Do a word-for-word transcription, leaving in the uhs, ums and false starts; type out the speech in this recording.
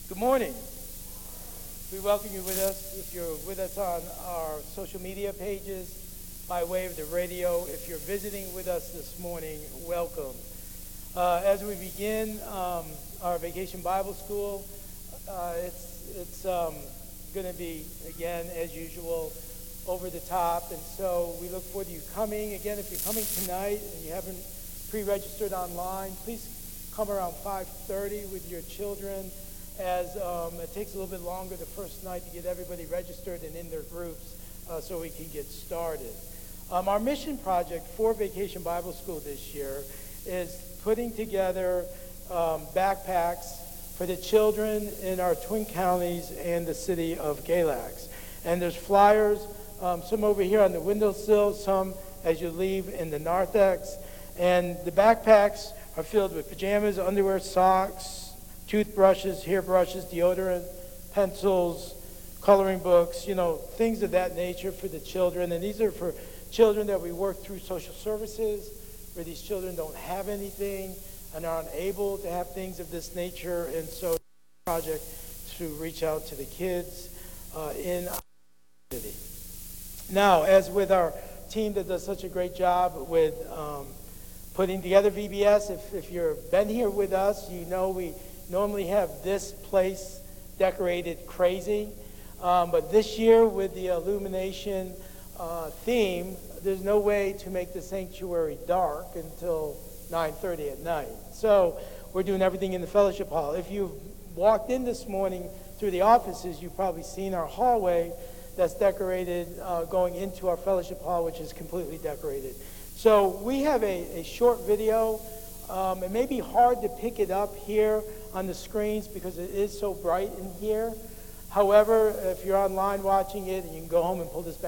Good morning. We welcome you with us. If you're with us on our social media pages, by way of the radio, if you're visiting with us this morning, welcome. Uh, as we begin um, our Vacation Bible School, uh, it's, it's um, going to be, again, as usual, over the top. And so we look forward to you coming. Again, if you're coming tonight and you haven't pre-registered online, please come around five thirty with your children, as um, it takes a little bit longer the first night to get everybody registered and in their groups uh, so we can get started. Um, our mission project for Vacation Bible School this year is putting together um, backpacks for the children in our Twin Counties and the city of Galax. And there's flyers, um, some over here on the windowsill, some as you leave in the narthex. And the backpacks are filled with pajamas, underwear, socks, toothbrushes, hairbrushes, deodorant, pencils, coloring books, you know, things of that nature for the children. And these are for children that we work through social services, where these children don't have anything and are unable to have things of this nature. And so the project to reach out to the kids uh, in our community. Now, as with our team that does such a great job with um, putting together V B S, if, if you've been here with us, you know we normally have this place decorated crazy, um, but this year with the illumination uh, theme, there's no way to make the sanctuary dark until nine thirty at night. So we're doing everything in the fellowship hall. If you've walked in this morning through the offices, you've probably seen our hallway that's decorated uh, going into our fellowship hall, which is completely decorated. So we have a, a short video. Um, it may be hard to pick it up here on the screens because it is so bright in here. However, if you're online watching it, and you can go home and pull this back